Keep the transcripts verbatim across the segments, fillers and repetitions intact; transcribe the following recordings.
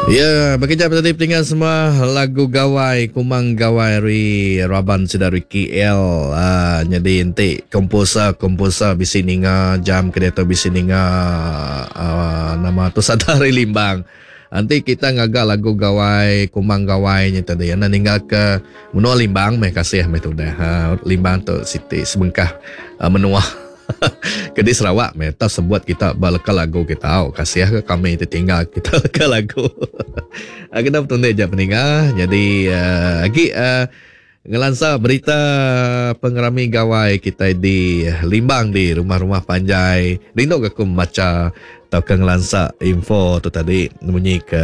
Ya, bekerja tadi tinggal semua lagu gawai, kumang gawai ri Raban sedari K L. Ah, jadi ente komposer komposer bisi ninga jam kedeta bisi ninga ah, nama tu sadari limbang. Nanti kita ngagak lagu gawai, kumang gawai nya tadi. Ana ninggal ke menua limbang meh kasih meh tu dah. Ha, limbang tu siti sebengkah ah, menua. Kedai Sarawak meta sebuat kita balekal lagu kita oh, kasih ke kami tertinggal kita lekal lagu. Kita betul je peninggal. Jadi uh, lagi uh, ngelansa berita pengerami gawai kita di Limbang di rumah-rumah Panjai. Rindu aku membaca atau ke ngelansa info tu tadi bunyi ke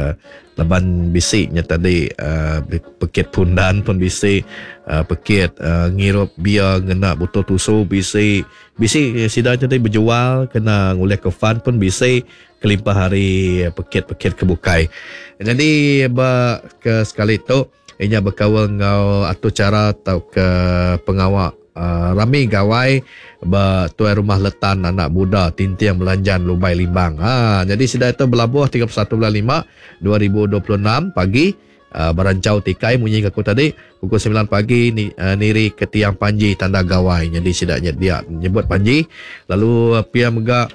laban bisiknya tadi uh, pekit pundan pun bisik uh, pekit uh, ngirup biar ngena butuh tusu bisik bisik sidang tadi berjual kena ngulih ke fan pun bisik kelimpah hari pekit-pekit kebukai. Jadi ba ke sekali tu inya berkawal ngau atau cara atau ke pengawak uh, rami gawai ba tuai rumah letan anak muda tintiang belanjan Lubai Limbang. Ha, jadi sidang itu berlabuh tiga puluh satu bulan lima dua ribu dua puluh enam pagi uh, berancau tikai munyi aku tadi pukul sembilan pagi ni, uh, niri ke tiang Panji tanda gawai. Jadi sidaknya dia menyebut Panji lalu uh, pia mega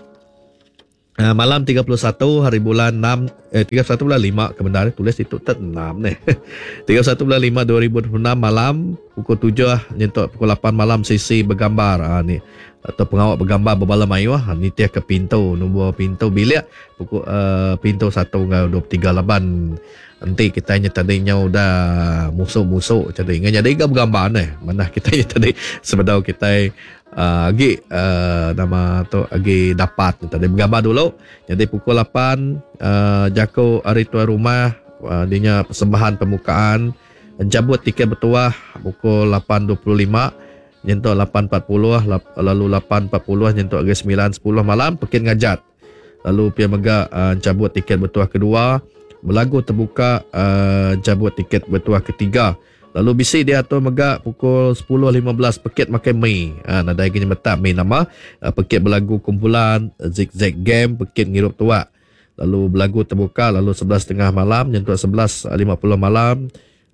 Uh, malam tiga puluh satu hari bulan enam eh tiga puluh satu bulan lima kebenaran tulis itu tet enam nih. tiga puluh satu bulan lima dua ribu dua puluh enam malam pukul tujuh nyentuk pukul lapan malam sisi bergambar ah ni atau pengawak bergambar berbala mayu ah ni tiak ke pintu nombor pintu bilik pukul uh, pintu satu ngau dua puluh tiga laban. Nanti kita nya tadinya udah musuh-musuh jadi ingat jadi bergambar nih. Mana kita nya tadi sebedau kita Uh, agi uh, nama tu agi dapat tadi bergambar dulu. Jadi pukul lapan uh, jaku hari tuan rumah uh, dinya persembahan pembukaan jabut tiket bertuah pukul lapan dua puluh lima nyentuk lapan empat puluh lalu lapan empat puluh nyentuk agi sembilan sepuluh malam pekit ngajat. Lalu pia mega uh, cabut tiket bertuah kedua berlagu terbuka uh, cabut tiket bertuah ketiga. Lalu bisi dia tu mega pukul sepuluh lima belas pekit makan mi. Ha, nadai kini metak mi nama. Uh, pekit berlagu kumpulan, zigzag game, pekit ngirup tuak. Lalu berlagu terbuka, lalu sebelas tiga puluh malam, nyentuh sebelas lima puluh malam.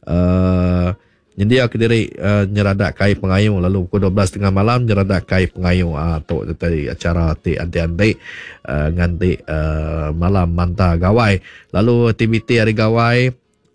Uh, nyendia ke diri uh, nyeradak kai pengayung. Lalu pukul dua belas tiga puluh malam, nyeradak kai pengayung. Ah, tu tadi acara ti anti-anti uh, nganti uh, malam manta gawai. Lalu aktiviti hari gawai,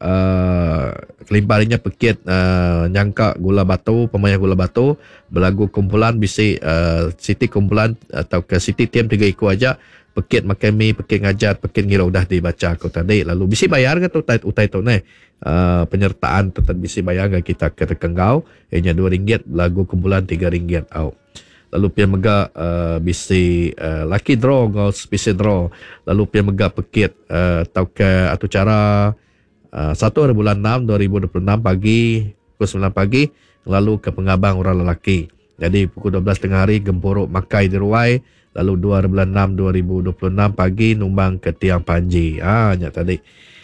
Uh, kelimparinya pekit uh, nyangka gula batu pemain gula batu berlagu kumpulan bisi uh, Siti kumpulan atau ke Siti tim tiga ikut aja pekit makan mi pekit ngajat pekit ngira udah dibaca aku tadi. Lalu bisi bayar ke tu utai utai tu ne uh, penyertaan tetap bisi bayar ke kita ke tekengau hanya dua ringgit lagu kumpulan tiga ringgit au. Lalu pia mega uh, bisi uh, lucky draw ngau spesial draw lalu pia mega pekit uh, atau ke atau cara Uh, satu hari bulan enam dua ribu dua puluh enam pagi pukul sembilan pagi lalu ke Pengabang orang lelaki. Jadi pukul dua belas tengah hari Gempuruk Makai di Ruai. Lalu dua hari bulan enam dua ribu dua puluh enam pagi numbang ke Tiang Panji. Ah, nya tadi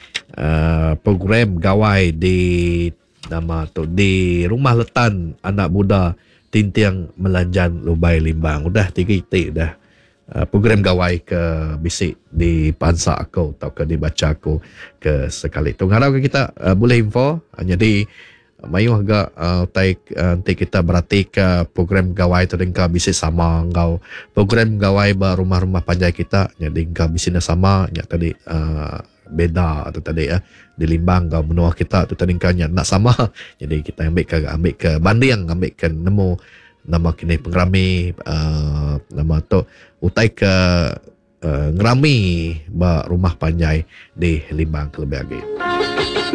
uh, program gawai di nama tu di Rumah Letan Anak Muda Tintiang Melanjan Lubai Limbang. Udah tiga itik dah. Uh, program gawai ke bisik di pansa aku atau ke dibaca aku ke sekali tu harap kita uh, boleh info uh, jadi uh, mayu agak uh, tai uh, nanti kita berarti ke program gawai tu dengan bisik sama ngau program gawai ba rumah-rumah panjai kita jadi dengan bisiknya sama nya tadi uh, beda atau tadi ya uh, di Limbang ngau menua kita tu tadi kan nak sama jadi kita ambil ke ambil ke banding ambil ke nemu nama kini pengerami uh, nama tu utai ke uh, ngerami ba rumah panjai di Limbang kelebih lagi.